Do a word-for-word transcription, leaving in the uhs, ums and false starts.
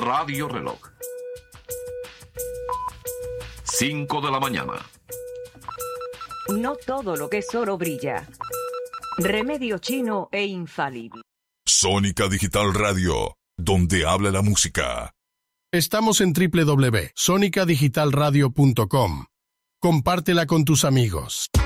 Radio Reloj. Cinco de la mañana. No todo lo que es oro brilla. Remedio chino e infalible. Sónica Digital Radio, donde habla la música. Estamos en doble u doble u doble u punto sónica digital radio punto com. Compártela con tus amigos.